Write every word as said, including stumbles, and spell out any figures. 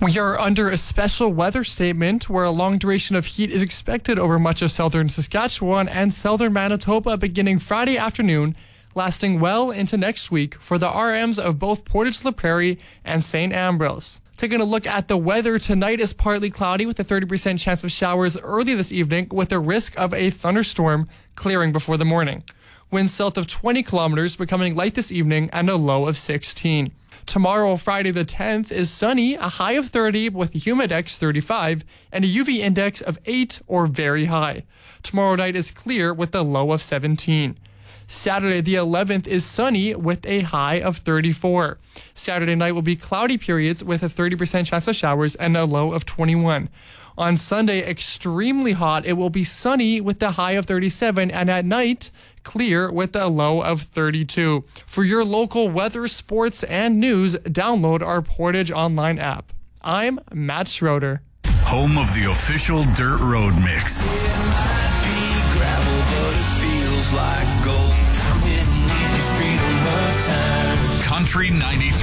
We are under a special weather statement where a long duration of heat is expected over much of southern Saskatchewan and southern Manitoba beginning Friday afternoon, lasting well into next week for the R Ms of both Portage la Prairie and Saint Ambrose. Taking a look at the weather, tonight is partly cloudy with a thirty percent chance of showers early this evening with a risk of a thunderstorm clearing before the morning. Winds south of twenty kilometers becoming light this evening and a low of sixteen. Tomorrow, Friday the tenth, is sunny, a high of thirty with a humidex thirty-five and a U V index of eight or very high. Tomorrow night is clear with a low of seventeen. Saturday the eleventh is sunny with a high of thirty-four. Saturday night will be cloudy periods with a thirty percent chance of showers and a low of twenty-one. On Sunday, extremely hot. It will be sunny with a high of thirty-seven and at night, clear with a low of thirty-two. For your local weather, sports, and news, download our Portage Online app. I'm Matt Schroeder. Home of the official Dirt Road Mix. It might be gravel, but it feels like gold. Country ninety-three.